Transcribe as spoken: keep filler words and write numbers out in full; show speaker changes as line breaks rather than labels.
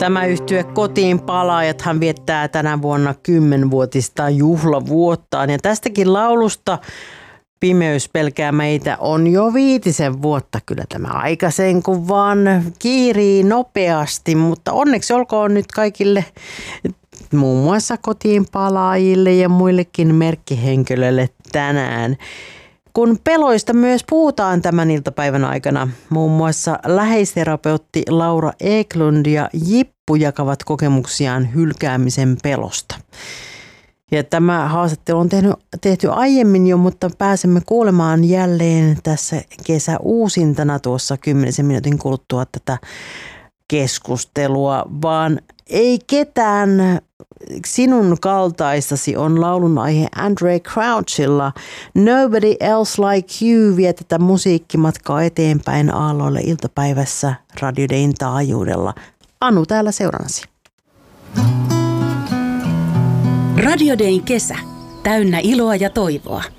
Tämä yhtye Kotiin palaajathan viettää tänä vuonna kymmenvuotista juhlavuottaan. Ja tästäkin laulusta Pimeys pelkää meitä on jo viitisen vuotta. Kyllä tämä aika sen kun vaan kiirii nopeasti, mutta onneksi olkoon nyt kaikille muun muassa kotiin palaajille ja muillekin merkkihenkilöille tänään. Kun peloista myös puhutaan tämän iltapäivän aikana, muun muassa läheisterapeutti Laura Eklund ja Jippu jakavat kokemuksiaan hylkäämisen pelosta. Ja tämä haastattelu on tehty, tehty aiemmin jo, mutta pääsemme kuulemaan jälleen tässä kesäuusintana tuossa kymmenisen minuutin kuluttua tätä keskustelua, vaan ei ketään sinun kaltaistasi on laulun aihe Andrae Crouchilla. Nobody else like you vie tätä musiikkimatkaa eteenpäin aalloille iltapäivässä Radio Dayn taajuudella. Anu täällä seurannasi.
Radio Dayn kesä. Täynnä iloa ja toivoa.